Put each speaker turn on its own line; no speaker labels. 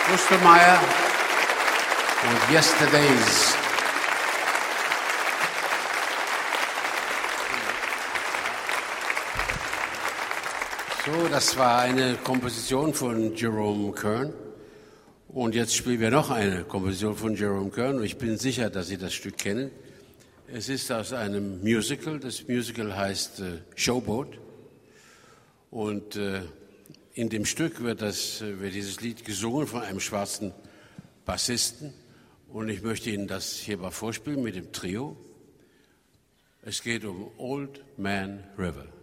Wustermeier und Yesterdays. So, das war eine Komposition von Jerome Kern. Und jetzt spielen wir noch eine Komposition von Jerome Kern. Und ich bin sicher, dass Sie das Stück kennen. Es ist aus einem Musical. Das Musical heißt Showboat. Und in dem Stück wird dieses Lied gesungen von einem schwarzen Bassisten. Und ich möchte Ihnen das hier mal vorspielen mit dem Trio. Es geht um Old Man River.